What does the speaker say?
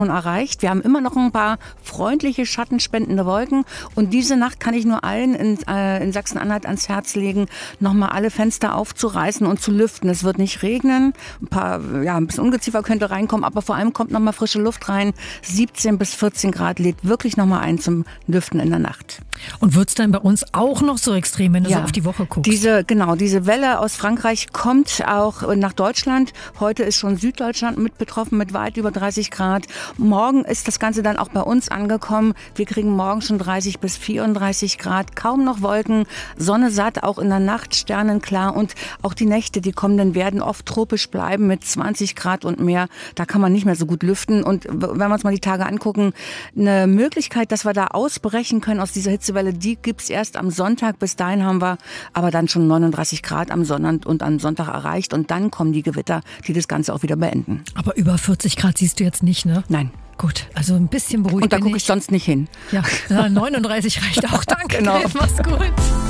erreicht. Wir haben immer noch ein paar freundliche, schattenspendende Wolken und diese Nacht kann ich nur allen in Sachsen-Anhalt ans Herz legen, nochmal alle Fenster aufzureißen und zu lüften. Es wird nicht regnen, ein bisschen Ungeziefer könnte reinkommen, aber vor allem kommt nochmal frische Luft rein. 17 bis 14 Grad lädt wirklich nochmal ein zum Lüften in der Nacht. Und wird's dann bei uns auch noch so extrem, wenn du so auf die Woche guckst? Diese Welle aus Frankreich kommt auch nach Deutschland. Heute ist schon Süddeutschland mit betroffen mit weit über 30 Grad. Morgen ist das Ganze dann auch bei uns angekommen. Wir kriegen morgen schon 30 bis 34 Grad, kaum noch Wolken, Sonne satt, auch in der Nacht sternenklar und auch die Nächte, die kommenden, werden oft tropisch bleiben mit 20 Grad und mehr. Da kann man nicht mehr so gut lüften und wenn wir uns mal die Tage angucken, eine Möglichkeit, dass wir da ausbrechen können aus dieser Hitzewelle, die gibt's erst am Sonntag. Bis dahin haben wir aber dann schon 39 Grad am Sonntag und am Sonntag erreicht und dann kommen die Gewitter, die das Ganze auch wieder beenden. Aber über 40 Grad siehst du jetzt nicht, ne? Nein. Gut, also ein bisschen beruhigt. Und da gucke ich sonst nicht hin. Ja, 39 reicht auch. Danke, genau. Mach's gut.